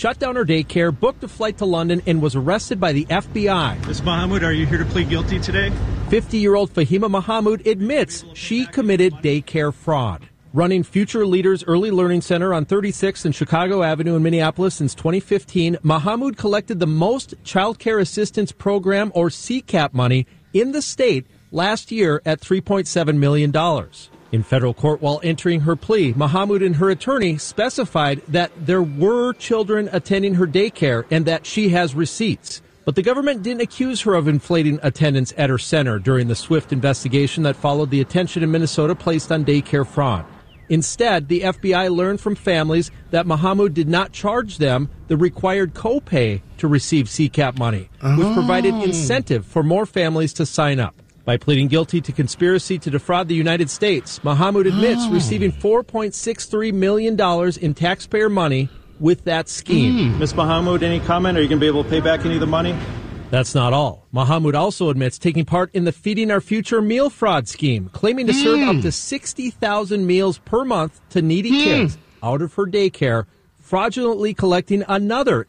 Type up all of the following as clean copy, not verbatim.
shut down her daycare, booked a flight to London, and was arrested by the FBI. Ms. Mahmoud, are you here to plead guilty today? 50-year-old Fahima Mahmoud admits she committed daycare fraud. Running Future Leaders Early Learning Center on 36th and Chicago Avenue in Minneapolis since 2015, Mahmoud collected the most Child Care Assistance Program, or CCAP, money in the state last year at $3.7 million. In federal court while entering her plea, Mahmoud and her attorney specified that there were children attending her daycare and that she has receipts. But the government didn't accuse her of inflating attendance at her center during the swift investigation that followed the attention in Minnesota placed on daycare fraud. Instead, the FBI learned from families that Mahmoud did not charge them the required copay to receive CCAP money, which provided incentive for more families to sign up. By pleading guilty to conspiracy to defraud the United States, Mahmoud admits receiving $4.63 million in taxpayer money with that scheme. Ms. Mahmoud, any comment? Are you going to be able to pay back any of the money? That's not all. Mahmoud also admits taking part in the Feeding Our Future meal fraud scheme, claiming to serve up to 60,000 meals per month to needy kids out of her daycare, fraudulently collecting another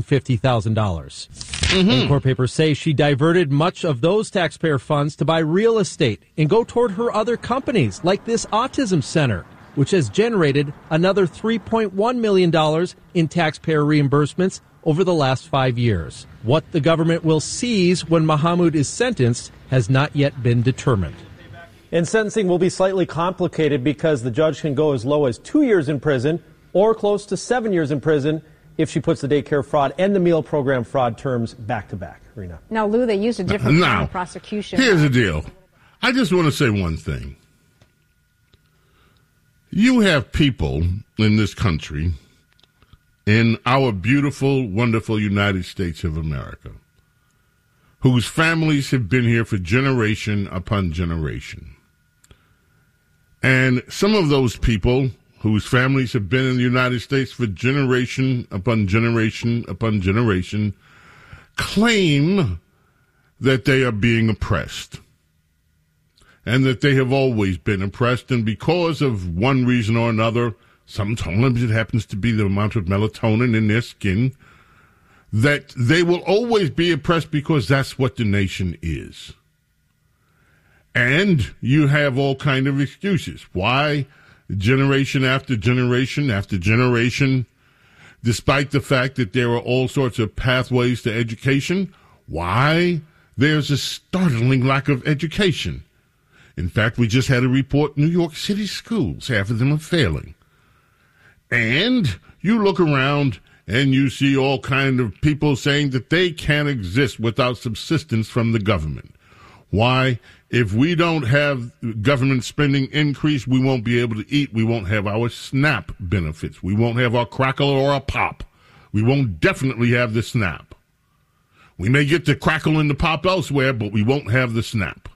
$850,000. Court papers say she diverted much of those taxpayer funds to buy real estate and go toward her other companies, like this autism center, which has generated another $3.1 million in taxpayer reimbursements over the last 5 years. What the government will seize when Mahmoud is sentenced has not yet been determined. And sentencing will be slightly complicated because the judge can go as low as 2 years in prison or close to 7 years in prison if she puts the daycare fraud and the meal program fraud terms back to back. Rena. Now, Lou, they used a different kind of prosecution. Here's the deal. I just want to say one thing. You have people in this country, in our beautiful, wonderful United States of America, whose families have been here for generation upon generation. And some of those people whose families have been in the United States for generation upon generation upon generation claim that they are being oppressed and that they have always been oppressed, and because of one reason or another, sometimes it happens to be the amount of melatonin in their skin, that they will always be oppressed because that's what the nation is. And you have all kind of excuses. Why generation after generation after generation, despite the fact that there are all sorts of pathways to education, why there's a startling lack of education. In fact, we just had a report, New York City schools, half of them are failing. And you look around and you see all kind of people saying that they can't exist without subsistence from the government. Why? If we don't have government spending increase, we won't be able to eat. We won't have our SNAP benefits. We won't have our crackle or our pop. We won't definitely have the SNAP. We may get the crackle and the pop elsewhere, but we won't have the SNAP.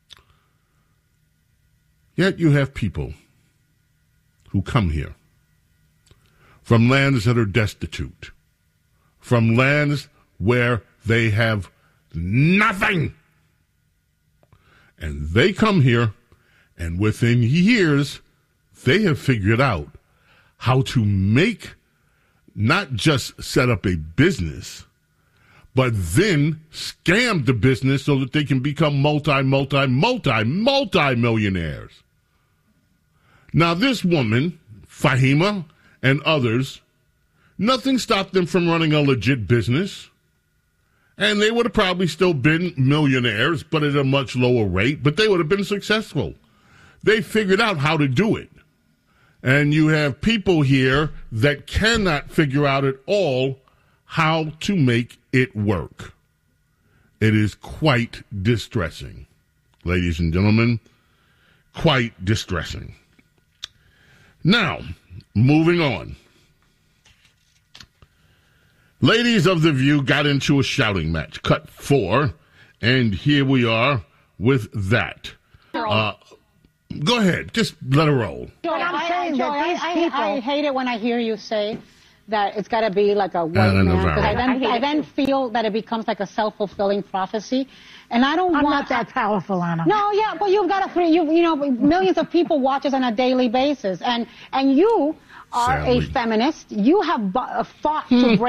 Yet you have people who come here from lands that are destitute, from lands where they have nothing. And they come here, and within years, they have figured out how to make, not just set up a business, but then scam the business so that they can become multi-millionaires. Now, this woman, Fahima, and others, nothing stopped them from running a legit business. And they would have probably still been millionaires, but at a much lower rate. But they would have been successful. They figured out how to do it. And you have people here that cannot figure out at all how to make it work. It is quite distressing. Ladies and gentlemen, quite distressing. Now, moving on. Ladies of The View got into a shouting match, cut 4, and here we are with that. Go ahead, just let her roll. I'm saying that these people... I hate it when I hear you say that it's got to be like a white man, because I then feel that it becomes like a self-fulfilling prophecy. And I don't want... I'm not that powerful, Anna. No, yeah, but you've got millions of people watch us on a daily basis. And you are a feminist. You have fought to break